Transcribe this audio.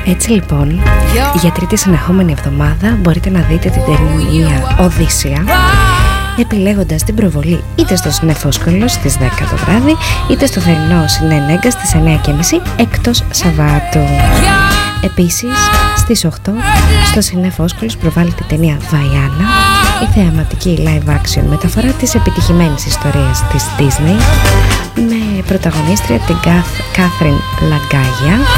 Έτσι λοιπόν, για τρίτη συνεχόμενη εβδομάδα μπορείτε να δείτε την ταινία Οδύσσεια, επιλέγοντας την προβολή είτε στο Συνεφόσκολο στις 10 το βράδυ, είτε στο θερινό Συνενέγκα στις 9:30 εκτός Σαββάτου. Επίσης στις 8 στο Συνεφόσκολος προβάλλεται η ταινία Βαϊάνα, η θεαματική live action μεταφορά της επιτυχημένης ιστορίας της Disney, με πρωταγωνίστρια την Κάθριν Λαγκάγια.